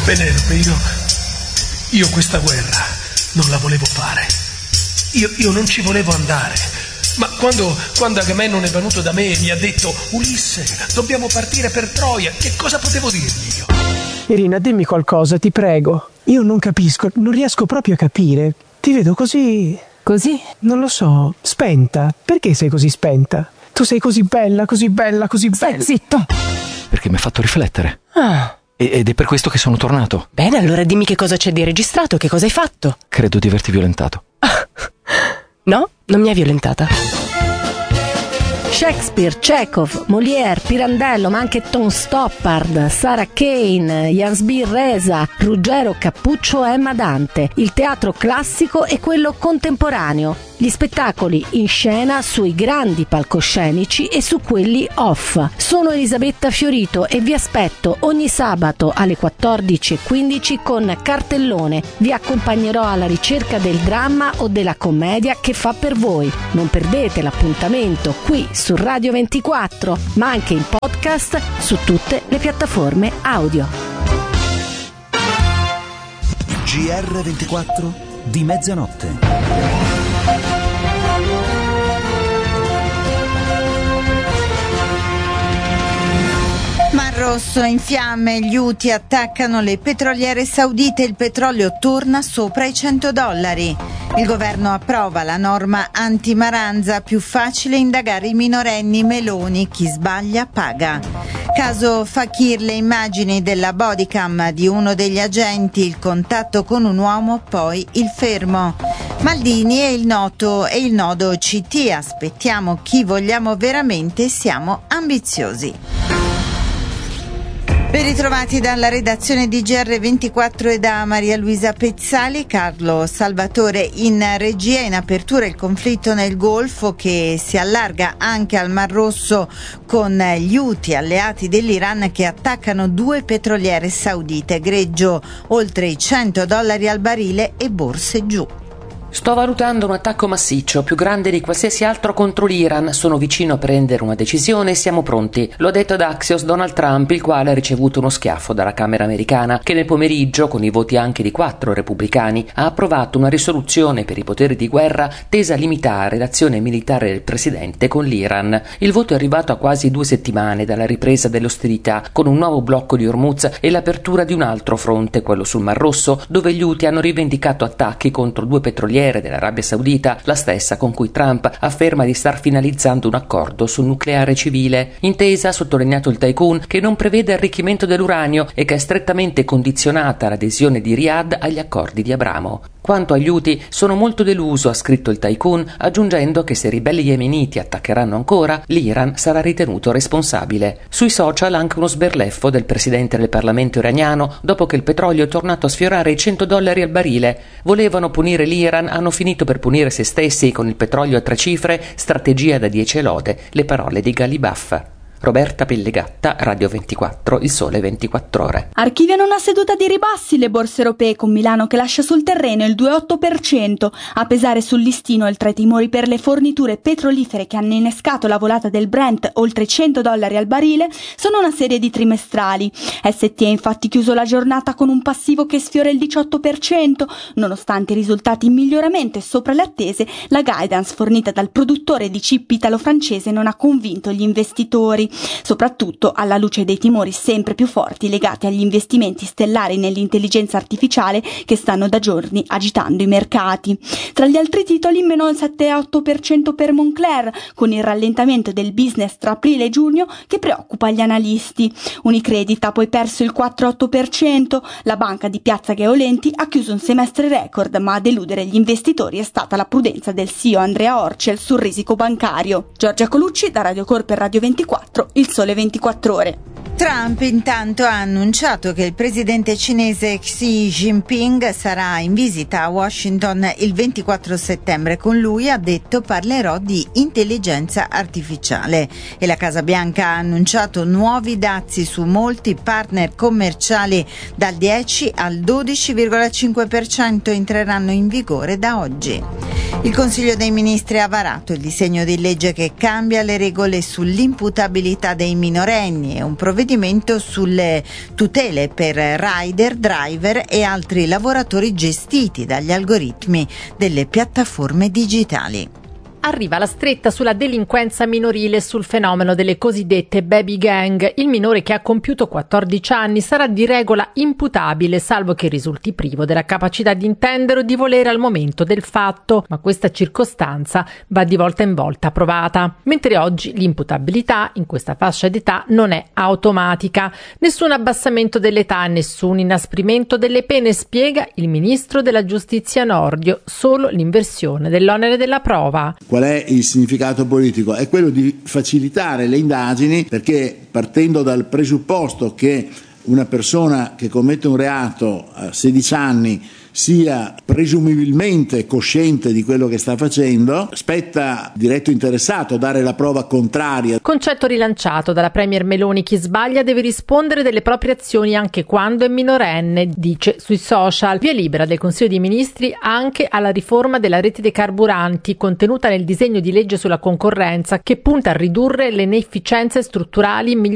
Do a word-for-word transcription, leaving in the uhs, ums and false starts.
Penelope, io, io questa guerra non la volevo fare. Io, io non ci volevo andare. Ma quando, quando Agamennone è venuto da me e mi ha detto: Ulisse, dobbiamo partire per Troia, che cosa potevo dirgli io? Irina, dimmi qualcosa, ti prego. Io non capisco, non riesco proprio a capire. Ti vedo così... Così? Non lo so, spenta. Perché sei così spenta? Tu sei così bella, così bella, così bella. Stai zitto. Perché mi ha fatto riflettere. Ah. Ed è per questo che sono tornato. Bene, allora dimmi che cosa c'è di registrato, che cosa hai fatto. Credo di averti violentato. No, non mi ha violentata. Shakespeare, Chekhov, Molière, Pirandello, ma anche Tom Stoppard, Sarah Kane, Jansbir Reza, Ruggero Cappuccio e Emma Dante. Il teatro classico e quello contemporaneo. Gli spettacoli in scena sui grandi palcoscenici e su quelli off. Sono Elisabetta Fiorito e vi aspetto ogni sabato alle quattordici e quindici con Cartellone. Vi accompagnerò alla ricerca del dramma o della commedia che fa per voi. Non perdete l'appuntamento qui su Radio ventiquattro, ma anche in podcast su tutte le piattaforme audio. G R ventiquattro di mezzanotte. Mar Rosso in fiamme, gli Houthi attaccano le petroliere saudite, il petrolio torna sopra i cento dollari. Il governo approva la norma anti-Maranza, più facile indagare i minorenni, Meloni, chi sbaglia paga. Caso Fakir, le immagini della bodycam di uno degli agenti, il contatto con un uomo, poi il fermo. Maldini e il noto e il nodo C T, aspettiamo chi vogliamo veramente, siamo ambiziosi. Ben ritrovati dalla redazione di G R ventiquattro e da Maria Luisa Pezzali. Carlo Salvatore in regia. In apertura il conflitto nel Golfo che si allarga anche al Mar Rosso con gli Houthi, alleati dell'Iran, che attaccano due petroliere saudite. Greggio oltre i cento dollari al barile e borse giù. Sto valutando un attacco massiccio, più grande di qualsiasi altro contro l'Iran. Sono vicino a prendere una decisione e siamo pronti. Lo ha detto ad Axios Donald Trump, il quale ha ricevuto uno schiaffo dalla Camera americana, che nel pomeriggio, con i voti anche di quattro repubblicani, ha approvato una risoluzione per i poteri di guerra tesa a limitare l'azione militare del presidente con l'Iran. Il voto è arrivato a quasi due settimane dalla ripresa delle ostilità, con un nuovo blocco di Hormuz e l'apertura di un altro fronte, quello sul Mar Rosso, dove gli Houthi hanno rivendicato attacchi contro due petrolieri dell'Arabia Saudita, la stessa con cui Trump afferma di star finalizzando un accordo sul nucleare civile. Intesa, ha sottolineato il tycoon, che non prevede arricchimento dell'uranio e che è strettamente condizionata all'adesione di Riyadh agli accordi di Abramo. Quanto agli Houthi, sono molto deluso, ha scritto il tycoon, aggiungendo che se i ribelli yemeniti attaccheranno ancora, l'Iran sarà ritenuto responsabile. Sui social anche uno sberleffo del presidente del Parlamento iraniano dopo che il petrolio è tornato a sfiorare i cento dollari al barile. Volevano punire l'Iran, hanno finito per punire se stessi con il petrolio a tre cifre, strategia da dieci lode, le parole di Galibaf. Roberta Pellegatta, Radio ventiquattro, Il Sole ventiquattro Ore. Archiviano una seduta di ribassi le borse europee, con Milano che lascia sul terreno il due virgola otto per cento. A pesare sul listino, oltre ai timori per le forniture petrolifere che hanno innescato la volata del Brent oltre cento dollari al barile, sono una serie di trimestrali. S T ha infatti chiuso la giornata con un passivo che sfiora il diciotto per cento. Nonostante i risultati in miglioramento e sopra le attese, la guidance fornita dal produttore di chip italo-francese non ha convinto gli investitori, soprattutto alla luce dei timori sempre più forti legati agli investimenti stellari nell'intelligenza artificiale che stanno da giorni agitando i mercati. Tra gli altri titoli, meno il sette virgola otto per cento per Moncler, con il rallentamento del business tra aprile e giugno che preoccupa gli analisti. Unicredit ha poi perso il quattro virgola otto per cento. La banca di Piazza Gheolenti ha chiuso un semestre record, ma a deludere gli investitori è stata la prudenza del C E O Andrea Orcel sul risico bancario. Giorgia Colucci, da Radio Cor per Radio ventiquattro, Il Sole ventiquattro Ore. Trump intanto ha annunciato che il presidente cinese Xi Jinping sarà in visita a Washington il ventiquattro settembre. Con lui, ha detto, parlerò di intelligenza artificiale. E la Casa Bianca ha annunciato nuovi dazi su molti partner commerciali. Dal dieci al dodici virgola cinque per cento entreranno in vigore da oggi. Il Consiglio dei Ministri ha varato il disegno di legge che cambia le regole sull'imputabilità dei minorenni e un provvedimento sulle tutele per rider, driver e altri lavoratori gestiti dagli algoritmi delle piattaforme digitali. Arriva la stretta sulla delinquenza minorile e sul fenomeno delle cosiddette baby gang. Il minore che ha compiuto quattordici anni sarà di regola imputabile, salvo che risulti privo della capacità di intendere o di volere al momento del fatto, ma questa circostanza va di volta in volta provata. Mentre oggi l'imputabilità in questa fascia d'età non è automatica. Nessun abbassamento dell'età, nessun inasprimento delle pene, spiega il ministro della giustizia Nordio, solo l'inversione dell'onere della prova. Qual è il significato politico? È quello di facilitare le indagini, perché partendo dal presupposto che una persona che commette un reato a sedici anni sia presumibilmente cosciente di quello che sta facendo, spetta diretto interessato dare la prova contraria. Concetto rilanciato dalla premier Meloni: chi sbaglia deve rispondere delle proprie azioni anche quando è minorenne, dice sui social. Via libera del Consiglio dei Ministri anche alla riforma della rete dei carburanti contenuta nel disegno di legge sulla concorrenza, che punta a ridurre le inefficienze strutturali, migliorare